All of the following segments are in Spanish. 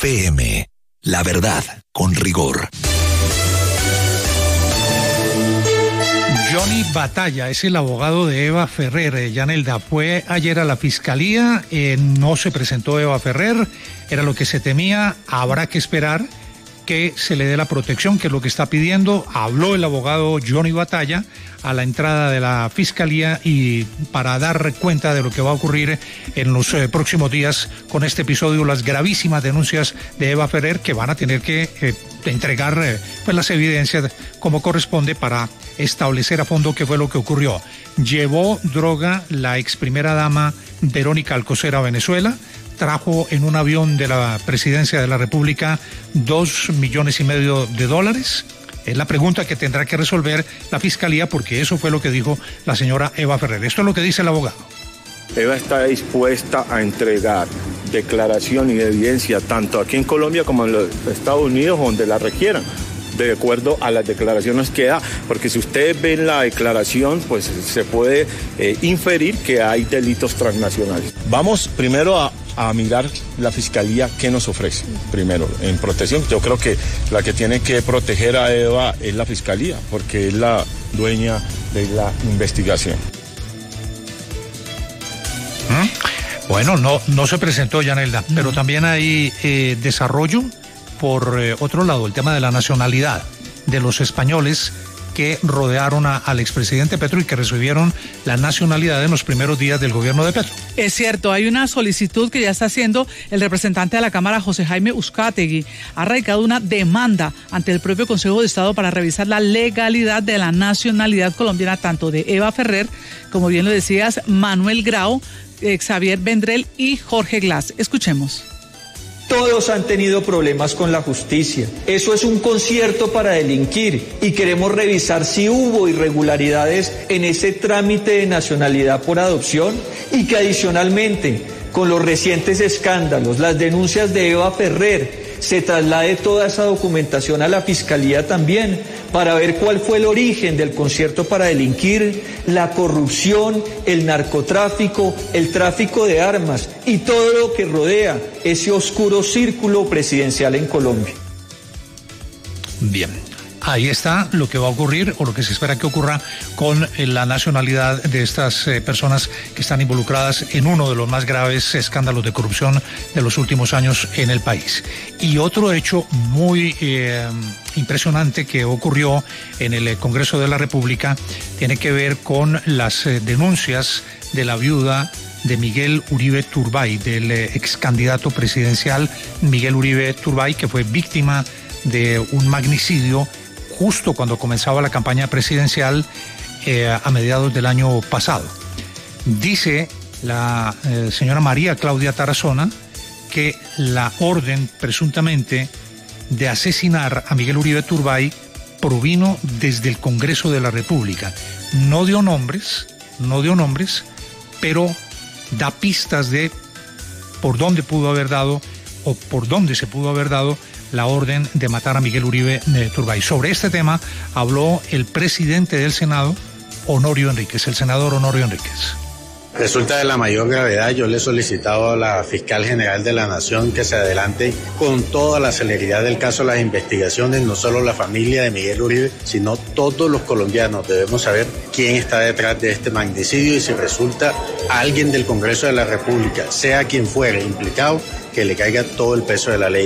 FM. La verdad, con rigor. Johnny Batalla es el abogado de Eva Ferrer. Yanelda, fue ayer a la fiscalía, no se presentó Eva Ferrer, era lo que se temía. Habrá que esperar que se le dé la protección, que es lo que está pidiendo. Habló el abogado Johnny Batalla a la entrada de la fiscalía y para dar cuenta de lo que va a ocurrir en los próximos días con este episodio, las gravísimas denuncias de Eva Ferrer, que van a tener que entregar pues las evidencias como corresponde para establecer a fondo qué fue lo que ocurrió. Llevó droga la ex primera dama Verónica Alcocer a Venezuela. Trajo en un avión de la presidencia de la República $2,5 millones. Es la pregunta que tendrá que resolver la fiscalía, porque eso fue lo que dijo la señora Eva Ferrer. Esto es lo que dice el abogado. Eva está dispuesta a entregar declaración y evidencia tanto aquí en Colombia como en los Estados Unidos, donde la requieran, de acuerdo a las declaraciones que da, porque si ustedes ven la declaración, pues se puede inferir que hay delitos transnacionales. Vamos primero a mirar la fiscalía qué nos ofrece. Primero, en protección, yo creo que la que tiene que proteger a Eva es la fiscalía, porque es la dueña de la investigación. Bueno, no se presentó, Yanelda, pero también hay desarrollo. Por otro lado, el tema de la nacionalidad de los españoles que rodearon al expresidente Petro y que recibieron la nacionalidad en los primeros días del gobierno de Petro. Es cierto, hay una solicitud que ya está haciendo el representante de la Cámara, José Jaime Uzcategui. Ha radicado una demanda ante el propio Consejo de Estado para revisar la legalidad de la nacionalidad colombiana, tanto de Eva Ferrer, como bien lo decías, Manuel Grau, Xavier Vendrell y Jorge Glass. Escuchemos. Todos han tenido problemas con la justicia. Eso es un concierto para delinquir y queremos revisar si hubo irregularidades en ese trámite de nacionalidad por adopción y que adicionalmente, con los recientes escándalos, las denuncias de Eva Ferrer, se traslade toda esa documentación a la Fiscalía también para ver cuál fue el origen del concierto para delinquir, la corrupción, el narcotráfico, el tráfico de armas y todo lo que rodea ese oscuro círculo presidencial en Colombia. Bien, ahí está lo que va a ocurrir o lo que se espera que ocurra con la nacionalidad de estas personas que están involucradas en uno de los más graves escándalos de corrupción de los últimos años en el país. Y otro hecho muy impresionante que ocurrió en el Congreso de la República tiene que ver con las denuncias de la viuda de Miguel Uribe Turbay, del ex candidato presidencial Miguel Uribe Turbay, que fue víctima de un magnicidio justo cuando comenzaba la campaña presidencial a mediados del año pasado. Dice la señora María Claudia Tarazona que la orden presuntamente de asesinar a Miguel Uribe Turbay provino desde el Congreso de la República. No dio nombres, pero da pistas de por dónde pudo haber dado o por dónde se pudo haber dado la orden de matar a Miguel Uribe Turbay. Sobre este tema habló el presidente del Senado, Honorio Enríquez, el senador Honorio Enríquez. Resulta de la mayor gravedad. Yo le he solicitado a la fiscal general de la Nación que se adelante con toda la celeridad del caso las investigaciones, no solo la familia de Miguel Uribe, sino todos los colombianos. Debemos saber quién está detrás de este magnicidio y si resulta alguien del Congreso de la República, sea quien fuere implicado, que le caiga todo el peso de la ley.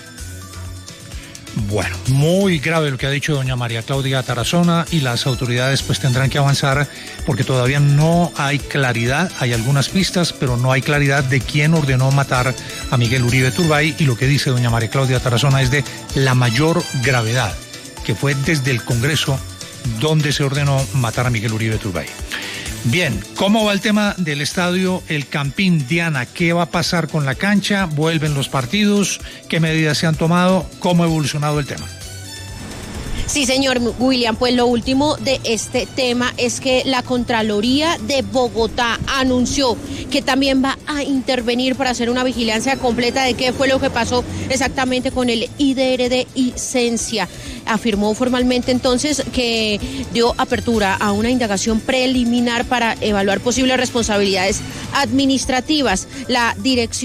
Bueno, muy grave lo que ha dicho doña María Claudia Tarazona y las autoridades pues tendrán que avanzar porque todavía no hay claridad, hay algunas pistas, pero no hay claridad de quién ordenó matar a Miguel Uribe Turbay y lo que dice doña María Claudia Tarazona es de la mayor gravedad, que fue desde el Congreso donde se ordenó matar a Miguel Uribe Turbay. Bien, ¿cómo va el tema del estadio El Campín? Diana, ¿qué va a pasar con la cancha? ¿Vuelven los partidos? ¿Qué medidas se han tomado? ¿Cómo ha evolucionado el tema? Sí, señor William, pues lo último de este tema es que la Contraloría de Bogotá anunció que también va a intervenir para hacer una vigilancia completa de qué fue lo que pasó exactamente con el IDR de Icencia. Afirmó formalmente entonces que dio apertura a una indagación preliminar para evaluar posibles responsabilidades administrativas. La dirección